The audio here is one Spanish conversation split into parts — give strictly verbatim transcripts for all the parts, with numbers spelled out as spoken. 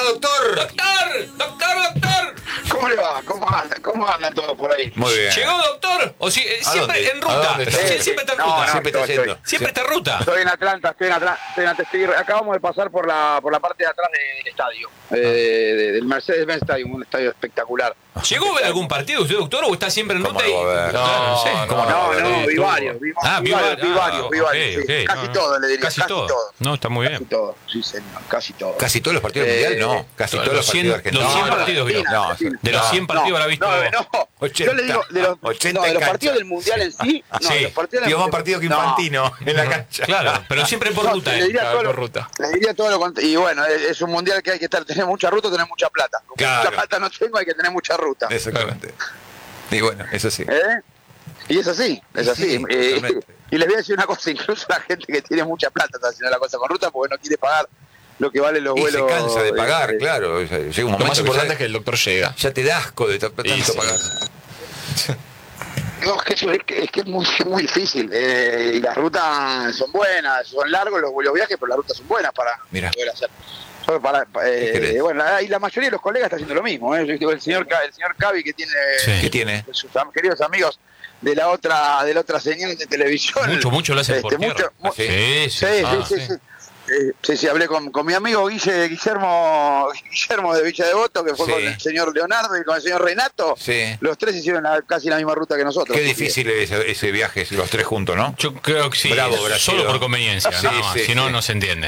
doctor? ¡Doctor! ¡Doctor, doctor! ¿Cómo le va? ¿Cómo anda? ¿Cómo andan todos por ahí? Muy bien. ¿Llegó, doctor? ¿O si, siempre dónde? en ruta? ¿A dónde está? Sí, siempre está en No, ruta. no, Siempre está estoy- yendo. estoy- Siempre está en ruta. Estoy en Atlanta, estoy en Atlanta, estoy en Atlanta, estoy- acabamos de pasar por la por la parte de atrás de- del estadio, eh, de- del Mercedes-Benz Stadium, un estadio espectacular. ¿Llegó a ver algún partido usted, doctor, o está siempre en ¿Cómo ruta? no y... va a ver? Claro, no sé. ¿Cómo no? No, no, no, no, vi estuvo. varios, vi, Ah, vi vio varios, varios. vi varios, vi Ah, varios, ok, sí. ok. Casi No, no. todo, le diría, Casi casi todo. todo. No, está muy bien. Casi todo, sí señor, casi todo. ¿Casi todos los partidos Eh, del Mundial? No. Casi todos los los cien, partidos los cien argentinos. partidos vio. No, Argentina. De los no. cien partidos habrá visto... No, no, ochenta. yo le digo, de los, ochenta no, de en los cancha. partidos del Mundial en sí, no, Sí. de los partidos Digo, del más partidos que no. Infantino en la cancha. Claro, pero siempre por No, ruta. le eh. diría Claro, todo lo- por ruta. Le diría todo lo contrario. Y bueno, es, es un mundial que hay que estar, tener mucha ruta o tener mucha plata. Como Claro. mucha plata no tengo, hay que tener mucha ruta. Exactamente. Y bueno, eso sí. ¿Eh? Y es así, es Y así. sí, Eh, totalmente. y les voy a decir una cosa, incluso la gente que tiene mucha plata está haciendo la cosa con ruta porque no quiere pagar lo que valen los Y vuelos. se cansa de pagar, eh, claro. O sea, llega un momento Lo más que importante ya, es que el doctor llega. ya te da asco de t- tanto Y sí. pagar. No, es que, es que, es, que es muy, muy difícil. Eh, y las rutas son buenas, son largos los, los viajes, pero las rutas son buenas para Mira. poder hacer. Solo para, eh, ¿Qué querés? bueno, y la mayoría de los colegas está haciendo lo mismo. ¿eh? Yo digo, el señor Ca- el señor Cavi que tiene Sí. ¿Qué tiene? sus am- queridos amigos de la otra de la otra señal de televisión. Mucho, mucho lo hacen por Este, tierra. mucho- mu- Sí. Sí, sí. Sí, sí, Ah, sí, sí. Eh, sí, sí, hablé con, con mi amigo Guille, Guillermo, Guillermo de Villa Devoto, que fue Sí. con el señor Leonardo y con el señor Renato. Sí. Los tres hicieron la- casi la misma ruta que nosotros. Qué Así que- difícil es ese, ese viaje, los tres juntos, ¿no? Yo creo que sí, Bravo, es Brasil. solo por conveniencia, Sí, nada más. sí, Si no, sí. no se entiende.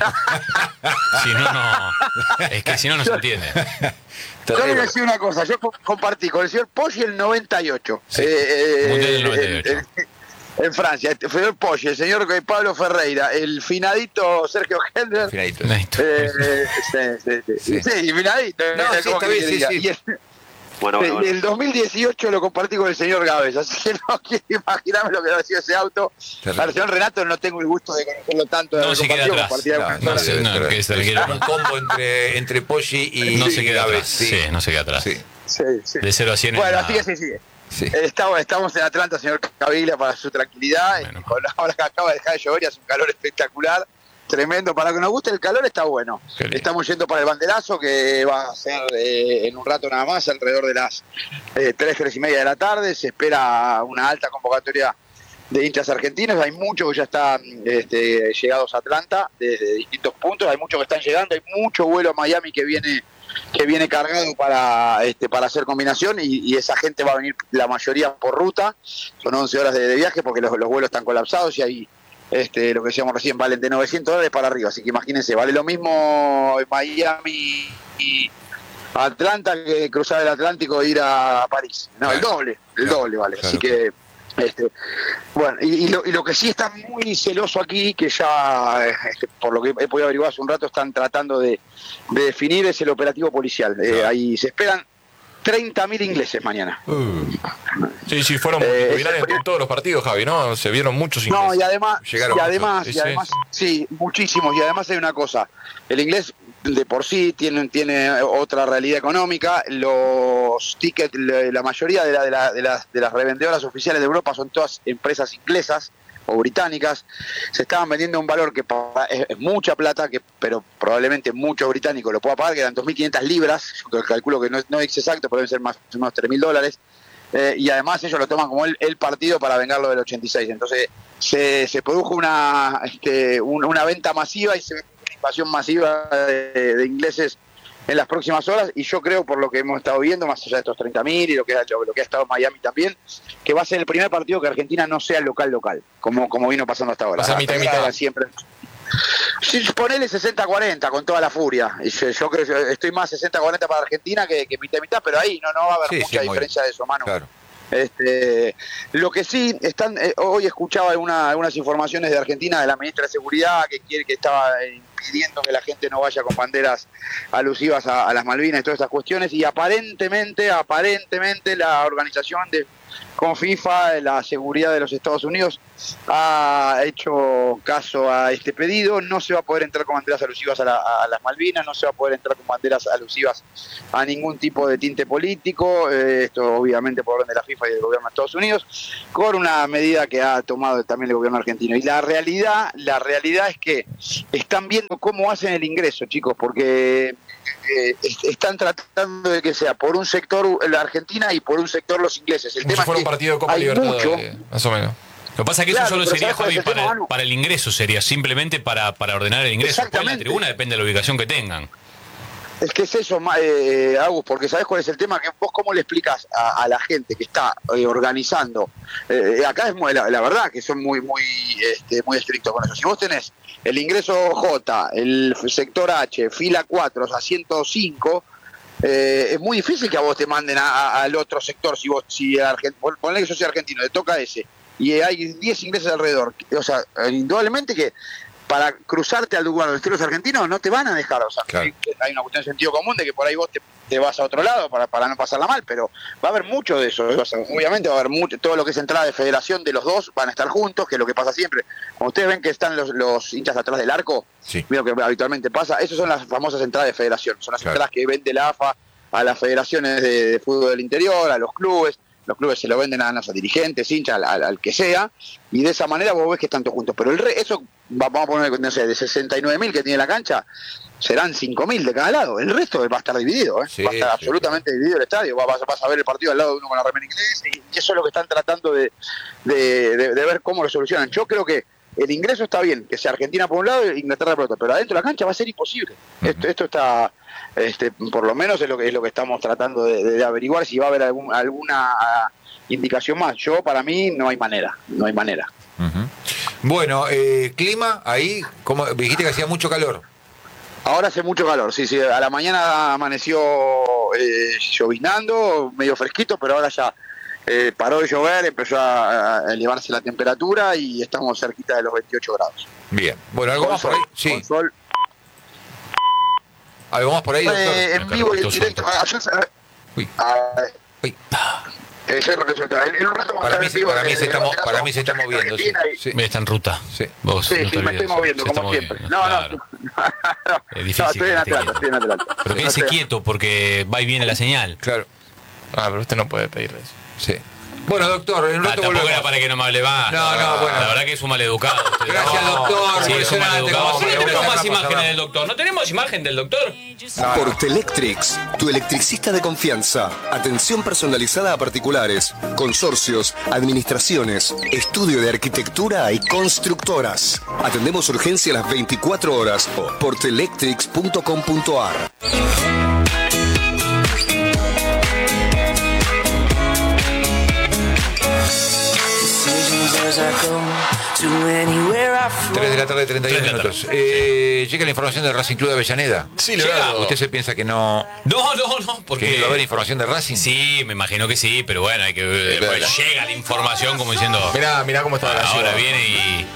Si no, no. Es que si no, no se entiende. Yo le voy a decir una cosa, yo co- compartí con el señor Poggi el noventa y ocho. Sí, eh, Mundial del eh, noventa y ocho. en, en- en Francia, el señor Poggi, el señor Pablo Ferreira, el finadito Sergio Hendler. Finadito. Eh, sí, sí, sí, Sí. sí, finadito. No, eh, sí, como está que bien, sí, diga. sí. Y el, Bueno, bueno, el- bueno. el dos mil dieciocho lo compartí con el señor Gávez, así que no quiero imaginarme lo que ha sido ese auto. Terrible. Al señor Renato no tengo el gusto de conocerlo tanto. de No haber se queda compartido, atrás. compartí algunas No, horas. sé, no, que se le quiere- Un combo entre, entre Poggi y No se y queda Gávez, atrás. Sí, no se queda atrás. Sí, Sí, sí. De cero a cien en Bueno, la- así que sí, sí. sí. Eh, Estamos, estamos en Atlanta, señor Caviglia, para su tranquilidad. Bueno. Y con la hora que acaba de dejar de llover y hace un calor espectacular, tremendo. Para que nos guste el calor está bueno. Qué lindo. Estamos yendo para el banderazo, que va a ser eh, en un rato nada más, alrededor de las eh, tres, tres y media de la tarde. Se espera una alta convocatoria de hinchas argentinos. Hay muchos que ya están este, llegados a Atlanta desde distintos puntos. Hay muchos que están llegando. Hay mucho vuelo a Miami que viene que viene cargado para este para hacer combinación y, y esa gente va a venir la mayoría por ruta. Son once horas de, de viaje porque los, los vuelos están colapsados y hay este lo que decíamos recién, valen de novecientos dólares para arriba, así que imagínense, vale lo mismo Miami y Atlanta que cruzar el Atlántico e ir a París. No, el Claro. doble, el Claro, doble vale. claro. Así que este, bueno, y, y, lo, y lo que sí está muy celoso aquí, que ya, este, por lo que he podido averiguar hace un rato, están tratando de, de definir, es el operativo policial. Eh, ahí se esperan treinta mil ingleses mañana. Sí, sí, fueron Eh, multitudinarios ese- en todos los partidos, Javi, ¿no? Se vieron muchos ingleses. No, y además, Llegaron y además, muchos. y además, sí, muchísimos. Y además hay una cosa, el inglés de por sí tiene, tiene otra realidad económica. Los tickets, la la mayoría de, la, de, la- de las, de las revendedoras oficiales de Europa son todas empresas inglesas o británicas. Se estaban vendiendo a un valor que pa- es, es mucha plata, que pero probablemente muchos británicos lo puedan pagar, que eran dos mil quinientas libras. Yo calculo que no, es- no es exacto, pero deben ser más o menos tres mil dólares. Eh, y además ellos lo toman como el, el partido para vengarlo del ochenta y seis. Entonces se, se produjo una, este, un- una venta masiva y se ve una invasión masiva de, de ingleses en las próximas horas, y yo creo, por lo que hemos estado viendo, más allá de estos treinta mil y lo que, ha- lo, lo que ha estado en Miami también, que va a ser el primer partido que Argentina no sea local local, como, como vino pasando hasta ahora. Va a ser mitad y Hasta ahora mitad. era siempre... Sí, ponele sesenta cuarenta con toda la furia. Y yo, yo creo que estoy más sesenta cuarenta para Argentina que, que mitad y mitad, pero ahí no, no va a haber Sí, mucha sí, muy diferencia de eso, mano. Claro. Este, lo que sí están, eh, hoy escuchaba alguna- algunas informaciones de Argentina, de la ministra de Seguridad, que quiere que estaba eh, impidiendo que la gente no vaya con banderas alusivas a, a las Malvinas y todas estas cuestiones, y aparentemente, aparentemente la organización de con FIFA, la seguridad de los Estados Unidos ha hecho caso a este pedido. No se va a poder entrar con banderas alusivas a, la- a las Malvinas, no se va a poder entrar con banderas alusivas a ningún tipo de tinte político, eh, esto obviamente por orden de la FIFA y del gobierno de Estados Unidos, con una medida que ha tomado también el gobierno argentino. Y la realidad, la realidad es que están viendo cómo hacen el ingreso, chicos, porque eh, est- están tratando de que sea por un sector la Argentina y por un sector los ingleses. El Como si tema fuera es un que partido de Copa hay Libertadores, mucho. más o menos. Lo que pasa es que Claro, eso solo pero sería, ¿sabes cuál Javi, es el para, tema, el- Manu? para el ingreso, sería simplemente para, para ordenar el ingreso. Después la Exactamente. tribuna depende de la ubicación que tengan. Es que es eso, ma- eh, Agus, porque ¿sabes cuál es el tema? Que vos cómo le explicas a, a la gente que está eh, organizando. Eh, acá es muy, la, la verdad que son muy muy este, muy estrictos con eso. Si vos tenés el ingreso J, el sector H, fila cuatro, o sea, ciento cinco, eh, es muy difícil que a vos te manden a- a- al otro sector. Si vos, si Argent- pon- ponle que sos argentino, te toca ese, y hay diez ingleses alrededor. O sea, indudablemente que para cruzarte al lugar de los argentinos no te van a dejar, o sea, Claro. hay, hay una cuestión de sentido común de que por ahí vos te, te vas a otro lado para, para no pasarla mal, pero va a haber mucho de eso, o sea, obviamente va a haber mucho, todo lo que es entrada de federación de los dos van a estar juntos, que es lo que pasa siempre. Como ustedes ven que están los, los hinchas atrás del arco, Sí. veo que habitualmente pasa, esas son las famosas entradas de federación, son las Claro. entradas que vende la A F A a las federaciones de, de fútbol del interior, a los clubes. Los clubes se lo venden a, no sé, dirigentes, hinchas, al, al- al que sea, y de esa manera vos ves que están todos juntos. Pero el re, eso, va- vamos a poner, no sé, de sesenta y nueve mil que tiene la cancha, serán cinco mil de cada lado. El resto va a estar dividido, ¿eh? Sí, va a estar sí, absolutamente dividido el estadio. Vas, vas a ver el partido al lado de uno con la remera inglesa, y, y eso es lo que están tratando de, de, de- de ver cómo lo solucionan. Yo creo que el ingreso está bien, que sea Argentina por un lado e Inglaterra por otro, pero adentro de la cancha va a ser imposible. Esto, esto está, este, por lo menos es lo que es lo que estamos tratando de, de averiguar, si va a haber algún, alguna ah, indicación más. Yo, para mí, no hay manera, no hay manera. Ujú. Bueno, eh, clima, ahí, como dijiste que hacía mucho calor. Ahora hace mucho calor, sí, sí, a la mañana amaneció eh, lloviznando, medio fresquito, pero ahora ya eh, paró de llover, empezó a, a elevarse la temperatura y estamos cerquita de los veintiocho grados. Bien. Bueno, ¿algo Con más por sol, ahí? Sí. con sol. ¿Algo más por ahí, doctor? Eh, en vivo y en Todo directo. suelto. Ah, ayer- Uy, ah, uy. eh, ayer resulta, en- en un rato vamos a Para estar mí, en se, vivo para, mí de- se de está, mo- Banderazo, para mí se está mucha moviendo. Sí, Argentina y- sí. Mira, está en ruta. Sí. Vos Sí, no te sí, me olvides. estoy moviendo, Se está como siempre. moviendo, No, claro. no. Es difícil No, estoy en que esté Atlanta, quieto. estoy en Atlanta. Pero No quédese sé. quieto porque va y viene la señal. Claro, Ah, pero usted no puede pedir eso. sí. Bueno, doctor, en un Ah, rato tampoco volvemos. era para que no me hable más. No, no, bueno. La verdad que es un maleducado. usted. Gracias, doctor. Sí, es un Impresionante maleducado. cómo Sí, se no tenemos evoluciona, más pasa imágenes rápido. del doctor. ¿No tenemos imagen del doctor? Portelectrix, tu electricista de confianza. Atención personalizada a particulares, consorcios, administraciones, estudio de arquitectura y constructoras. Atendemos urgencia las veinticuatro horas. portelectrix punto com punto ar. tres de la tarde, treinta y uno Tres de la minutos. Eh, llega la información del Racing Club de Avellaneda. Sí, Llega. Leonardo. ¿Usted se piensa que no, No, no, no. que Porque va a haber información de Racing? sí, me imagino que sí, pero bueno, hay que eh, claro. pues llega la información como diciendo. Mirá, mirá cómo está la Ahora ciudad. viene y,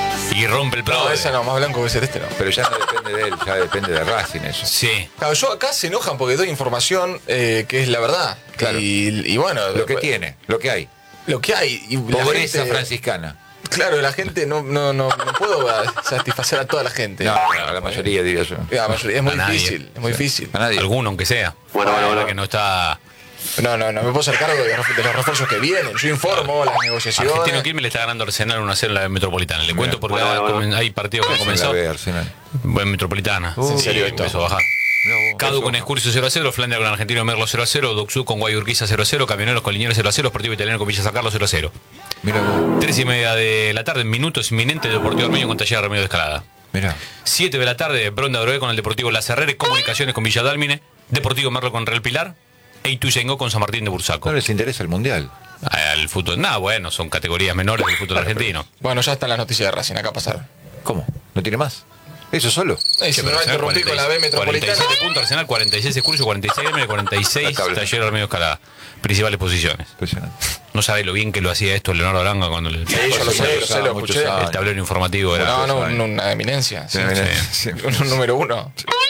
y rompe el No, plano. ese no, más blanco que ese este no. Pero ya no depende de él, ya depende de Racing eso. Sí. Claro, yo acá se enojan porque doy información eh, que es la verdad. Claro. Y, y bueno, Lo que tiene, lo que hay. Lo que hay. Y la Pobreza gente- franciscana. Claro, la gente no, no, no, no puedo eh, satisfacer a toda la gente. No, a la mayoría, diría yo. La mayoría es muy A nadie. difícil, es muy difícil. A nadie. Alguno, aunque sea. Bueno, bueno, bueno. Que no está. No, no, no me puedo hacer cargo de, los- de los refuerzos que vienen. Yo informo las negociaciones. Argentino Quilmes le está ganando Arsenal uno a cero en la Metropolitana. Le cuento porque Bueno, ha- bueno, bueno. comen- hay partidos que han La comenzado. ve, Arsenal. Buen Metropolitana. Uh, Sí, ¿en serio esto? empezó a bajar. Mirá vos. Cadu con Excursio cero a cero, Flandria con Argentino Merlo cero a cero, Doxú con Guayurquiza cero a cero, Camioneros con Liniers cero a cero, Sportivo Italiano con Villa San Carlos cero a cero. Mirá vos. Tres y media de la tarde, en minutos inminentes, Deportivo Armenio con Taller Remedio de Escalada. Mirá. Siete de la tarde, Bronda Drogué con el Deportivo La Cerrere, Comunicaciones con Villa Dálmine, Deportivo Merlo con Real Pilar, e Ituzaingó con San Martín de Bursaco. No les interesa el mundial. Al fútbol, nada, bueno, son categorías menores del fútbol argentino. Bueno, ya están las noticias de Racing, acá pasaron. ¿Cómo? ¿No tiene más? ¿Eso solo? Eh, si me va a interrumpir con la B Metropolitana. cuarenta y siete puntos Arsenal, cuarenta y seis Excursio, cuarenta y seis M, cuarenta y seis La tabla. Taller Armenio de Escalada. Principales posiciones. Impresionante. No sabe lo bien que lo hacía esto Leonardo Aranga cuando le, Sí, yo lo sé, lo sé, lo Muchos escuché. años. el tablero informativo era. No, no, años. un- una eminencia. Sí, Sí, sí. sí. Un, un número uno.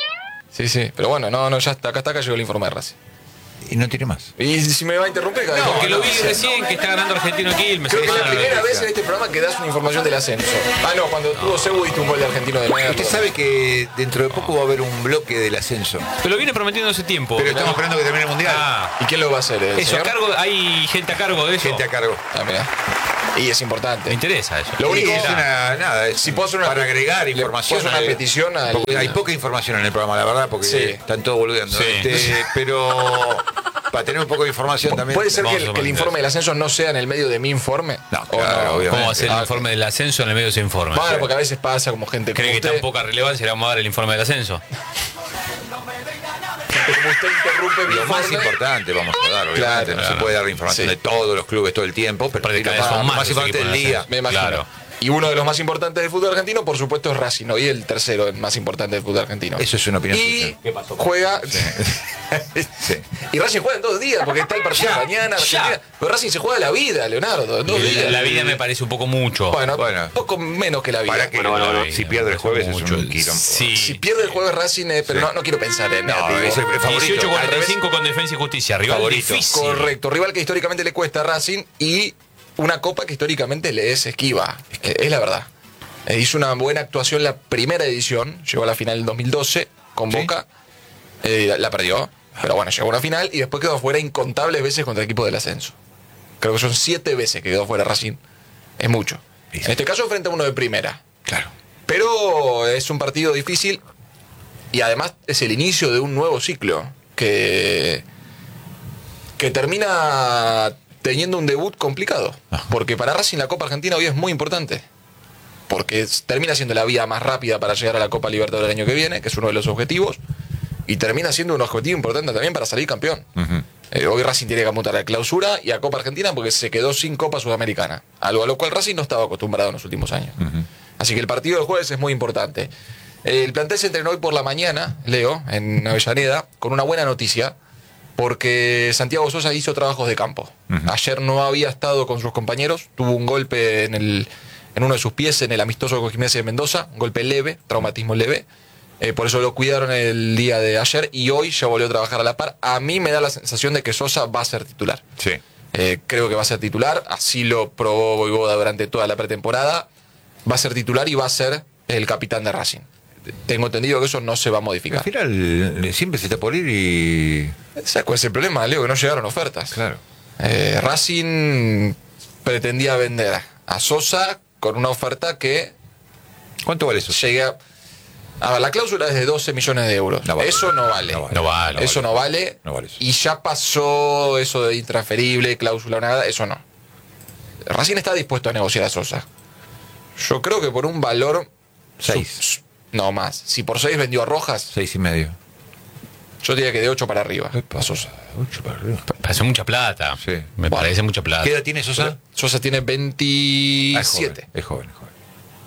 Sí, sí. Pero bueno, no, no, ya está, acá está, acá llegó el informe de Racing. Y no tiene más. Y si me va a interrumpir, cada vez Porque lo vi no, recién que está ganando Argentino Quilmes. Creo que es la Hermano. primera vez en este programa que das una información del ascenso. Ah, no, cuando tuvo Cebu diste un gol de Argentino de Merlo. Usted sabe que dentro de poco va a haber un bloque del ascenso. Pero lo viene prometiendo hace tiempo. Pero estamos esperando que termine el mundial. Ah, ¿Y quién lo va a hacer? ¿El eso, a señor? cargo, hay gente a cargo de eso. Gente a cargo. Ah, mirá. Y es importante. Me interesa eso. Lo Sí, único- es una, nada, es Si puedo hacer una- para agregar le información. puedo hacer una al- petición al- porque hay poca información en el programa, la verdad, porque Sí. están todos boludeando. Sí. Este, pero para tener un poco de información también. ¿Puede ser que Vamos el, a que el poner informe del ascenso no sea en el medio de mi informe? No, ¿O claro, obviamente. ¿Cómo hacer el Ah, informe del ascenso en el medio de ese informe? Bueno, porque a veces pasa como gente ¿Cree como que usted, tan poca relevancia le vamos a dar el informe del ascenso? gente como usted interrumpe mi Lo más informe. importante vamos a dar, obviamente. Claro, no claro. se puede dar información Sí. de todos los clubes todo el tiempo, pero Porque sí lo cada vez más, son más más los importante del equipos de día. ascenso. Me imagino. Claro. Y uno de los más importantes del fútbol argentino, por supuesto, es Racing. Hoy el tercero el más importante del fútbol argentino. Eso es una opinión Y suya. juega. Sí. Y Racing juega en dos días, porque está el partido Ya, mañana. ya. Argentina. Pero Racing se juega la vida, Leonardo, en dos La, días. la vida me parece un poco mucho. Bueno, Bueno. poco menos que la vida. Para que Bueno, bueno, bueno. si pierde el jueves es un quilombo. Sí. Si pierde el jueves Racing, eh, pero Sí. no, no quiero pensar en No, negativo. es el favorito. dieciocho cuarenta y cinco Al revés. con Defensa y Justicia. Rival Favorito. difícil. Correcto, rival que históricamente le cuesta a Racing y una copa que históricamente le es esquiva. Eh, Es la verdad. Eh, hizo una buena actuación la primera edición, llegó a la final del dos mil doce con ¿Sí? Boca, eh, la, la perdió, pero bueno, llegó a una final y después quedó fuera incontables veces contra el equipo del ascenso. Creo que son siete veces que quedó fuera Racing. Es mucho. Sí. En este caso frente a uno de primera. Claro. Pero es un partido difícil y además es el inicio de un nuevo ciclo que, que termina teniendo un debut complicado. Porque para Racing la Copa Argentina hoy es muy importante. Porque es- termina siendo la vía más rápida para llegar a la Copa Libertadores del año que viene, que es uno de los objetivos. Y termina siendo un objetivo importante también para salir campeón. Ujú. Eh, hoy Racing tiene que apuntar a clausura y a Copa Argentina porque se quedó sin Copa Sudamericana. Algo a lo cual Racing no estaba acostumbrado en los últimos años. Así que el partido del jueves es muy importante. El plantel se entrenó hoy por la mañana, Leo, en Avellaneda, con una buena noticia, porque Santiago Sosa hizo trabajos de campo. Ujú. Ayer no había estado con sus compañeros, tuvo un golpe en, el, en uno de sus pies en el amistoso con Gimnasia de Mendoza, un golpe leve, traumatismo leve. Eh, por eso lo cuidaron el día de ayer y hoy ya volvió a trabajar a la par. A mí me da la sensación de que Sosa va a ser titular. Sí. Eh, creo que va a ser titular, así lo probó Voivoda durante toda la pretemporada. Va a ser titular y va a ser el capitán de Racing. Tengo entendido que eso no se va a Al modificar. final eh, siempre se está por ir y. ¿Sabes cuál es el problema, Leo? Que no llegaron ofertas. Claro. Eh, Racing pretendía vender a Sosa con una oferta que ¿Cuánto vale eso? llega... A ver, la cláusula es de doce millones de euros. No vale. Eso no vale. No vale. No vale. Eso no vale. No vale eso. Y ya pasó eso de intransferible, cláusula nada, eso no. Racing está dispuesto a negociar a Sosa. Yo creo que por un valor... Seis. su- no más. Si por seis vendió a Rojas, Seis y medio. yo diría que de ocho para arriba. Epa. A Sosa. Ocho para arriba. Parece mucha plata. Sí. Me Bueno. parece mucha plata. ¿Qué edad tiene Sosa? Sosa tiene Ah, es veintisiete. joven. Es joven, es joven.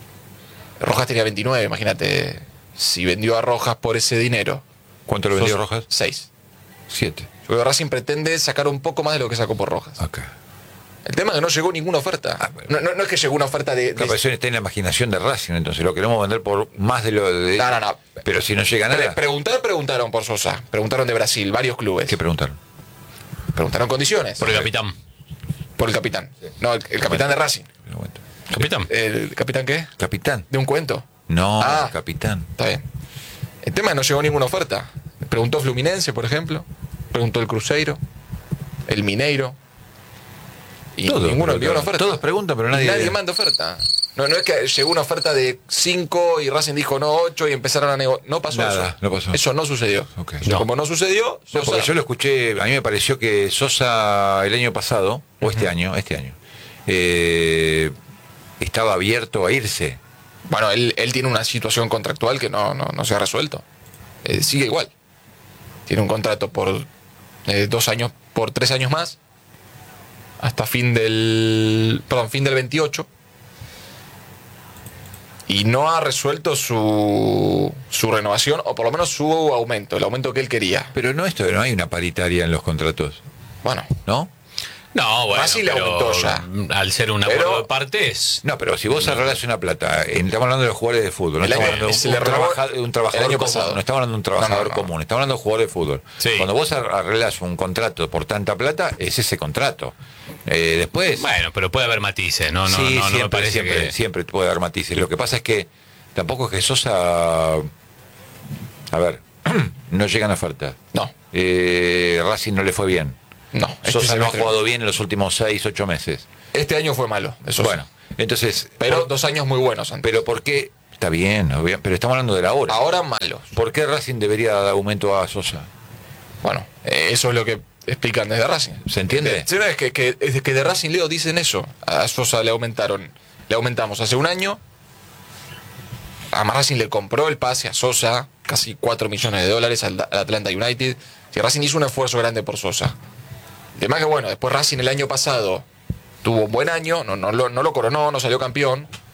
Rojas tenía veintinueve, imagínate. Si vendió a Rojas por ese dinero. ¿Cuánto lo vendió Sosa, Rojas? seis. Siete. Yo creo que Racing pretende sacar un poco más de lo que sacó por Rojas. Acá. El tema es que no llegó ninguna oferta. Ah, bueno. no, no- no es que llegó una oferta de... de- La presión está en la imaginación de Racing, entonces lo queremos vender por más de lo de. No, no, no. Pero si no llega Pre- nada. preguntar, preguntaron por Sosa. Preguntaron de Brasil, varios clubes. ¿Qué preguntaron? Preguntaron condiciones. Por el capitán. Por el capitán. No, el, el capitán de Racing. Un momento. ¿Capitán? ¿El capitán qué? ¿Capitán? ¿De un cuento? No, Ah. capitán. Está bien. El tema es que no llegó ninguna oferta. Preguntó Fluminense, por ejemplo. Preguntó el Cruzeiro. El Mineiro. Y Todos, ninguno pero envió una claro, oferta. todos preguntan, pero nadie- Nadie manda oferta. No, no es que llegó una oferta de cinco y Racing dijo no ocho y empezaron a negociar. No pasó Nada, eso. no pasó. Eso no sucedió. Ok. Entonces, No. Como no sucedió, No, Sosa- porque yo lo escuché, a mí me pareció que Sosa el año pasado, o este año, este año, eh, estaba abierto a irse. Bueno, él, él tiene una situación contractual que no, no, no se ha resuelto. Eh, sigue igual. Tiene un contrato por eh, dos años, por tres años más, hasta fin del. Perdón, fin del veintiocho. Y no ha resuelto su, su renovación, o por lo menos su aumento, el aumento que él quería. Pero no esto, no hay una paritaria en los contratos, Bueno, ¿no? No, bueno. Racing le pero aumentó ya. Al ser un Pero- acuerdo de partes. No, pero si vos arreglás una plata, eh, estamos hablando de los jugadores de fútbol, no El estamos año- hablando de se un, le un renovó trabaja- un trabajador el año común, pasado. no estamos hablando de un trabajador No, no, no. común, estamos hablando de jugadores de fútbol. Sí. Cuando vos ar- arreglas un contrato por tanta plata, es ese contrato. Eh, después, Bueno, pero puede haber matices, ¿no? No, sí, no, no siempre, me parece siempre, que. siempre puede haber matices. Lo que pasa es que tampoco es que Sosa, a ver, no llegan ofertas. no, Eh, Racing no le fue bien. no. Este Sosa no ha semestre- jugado bien en los últimos seis, ocho meses. Este año fue malo, eso sí. Bueno, entonces... Pero por- dos años muy buenos antes. pero ¿por qué? Está bien, obvio, pero estamos hablando de la hora. Ahora malos. ¿Por qué Racing debería dar aumento a Sosa? Bueno, eh, eso es lo que explican desde Racing. ¿Se entiende? Sí, no, es que, que, es que de Racing Leo dicen eso. A Sosa le aumentaron. Le aumentamos hace un año. A Racing le compró el pase a Sosa, casi cuatro millones de dólares al, al Atlanta United. Que Racing hizo un esfuerzo grande por Sosa. Además que bueno, después Racing el año pasado tuvo un buen año, no, no, lo, no lo coronó, no salió campeón.